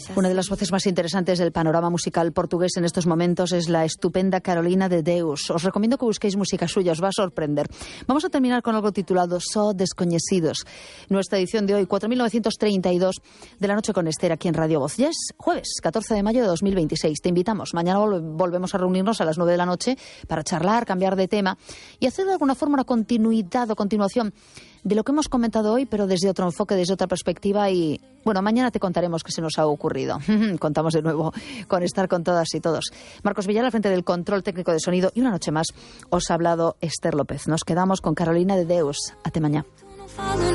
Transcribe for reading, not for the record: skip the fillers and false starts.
Una de las voces más interesantes del panorama musical portugués en estos momentos es la estupenda Carolina de Deus. Os recomiendo que busquéis música suya, os va a sorprender. Vamos a terminar con algo titulado Só Desconhecidos. Nuestra edición de hoy, 4.932 de la noche con Esther, aquí en Radio Voz. Ya es jueves, 14 de mayo de 2026. Te invitamos. Mañana volvemos a reunirnos a las 9 de la noche para charlar, cambiar de tema y hacer de alguna forma una continuidad o continuación de lo que hemos comentado hoy, pero desde otro enfoque, desde otra perspectiva. Y bueno, mañana te contaremos qué se nos ha ocurrido. Contamos de nuevo con estar con todas y todos. Marcos Villar al frente del control técnico de sonido, y una noche más os ha hablado Esther López. Nos quedamos con Carolina de Deus. Ate mañana.